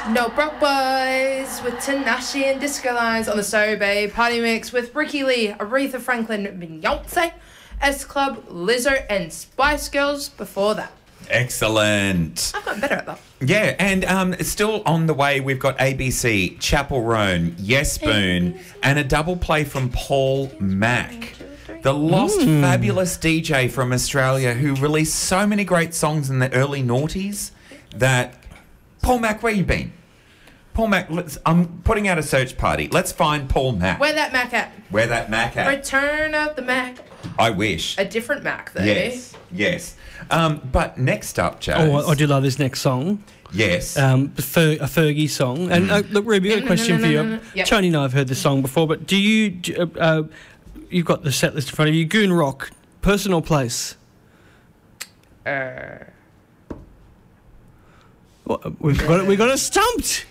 No Broke Boys with Tinashe and Disco Lines on the Sobe Party Mix with Ricky Lee, Aretha Franklin, Beyonce, S Club, Lizzo and Spice Girls before that. Excellent. I've gotten better at that. Yeah, and it's still on the way. We've got ABC, Chapel Roan, Yes Spoon, and a double play from Paul Mac, the lost fabulous DJ from Australia who released so many great songs in the early noughties that... Paul Mac, where you been? Paul Mac, I'm putting out a search party. Let's find Paul Mac. Where that Mac at? Where that Mac at? Return of the Mac. I wish. A different Mac, though. Yes. But next up, Jazz. Oh, I do love this next song. Yes. A Fergie song. And look, Ruby, I've got a question for you. Yep. Tony and I have heard this song before, but do you... you've got the set list in front of you. Goon Rock, person or place? We've got it stumped.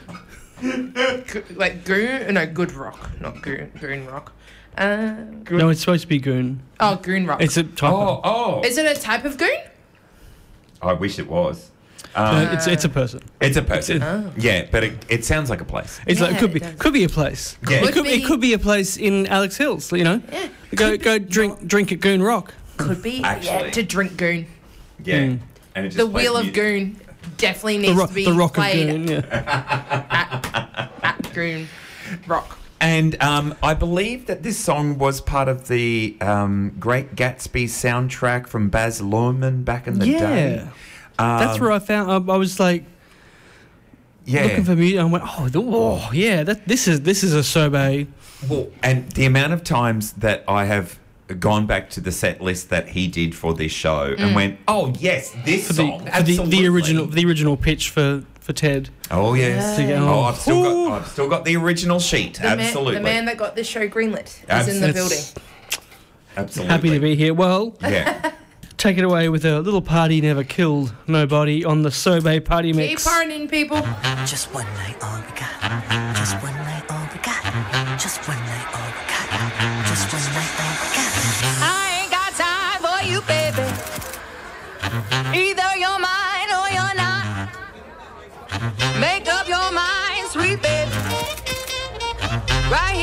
Like Goon? No, Good Rock, not Goon Rock. No, it's supposed to be Goon. Oh, Goon Rock. It's a type of... Oh. Is it a type of goon? I wish it was. No, it's a person. It's a person. Yeah, but it sounds like a place. It's like Yeah, it could be a place. Yeah. It could be a place in Alex Hills. You know, Yeah. go drink at Goon Rock. Could be. Actually. Yeah, to drink Goon. Yeah. And it just The plays Wheel of music. Goon definitely needs to be The Rock of played Goon. Yeah. at Goon Rock. And I believe that this song was part of the Great Gatsby soundtrack from Baz Luhrmann back in the day. That's where I found. I was like, looking for music. I went, this is a Sobe. Well, and the amount of times that I have gone back to the set list that he did for this show and went, oh yes, this song, absolutely. the original pitch for Ted. Oh yes. Yeah. I've still got the original sheet. Absolutely. The man that got this show greenlit is in the building. Absolutely. Happy to be here. Well, Yeah. take it away with a little party never killed nobody on the Sobe Party Mix. Keep partying, people. Just one night, all we got. Just one night, all we got. Just one night, all we got. Just one night, all we got. I ain't got time for you, baby. Either you're mine or you're not. Make up your mind, sweet baby. Right here.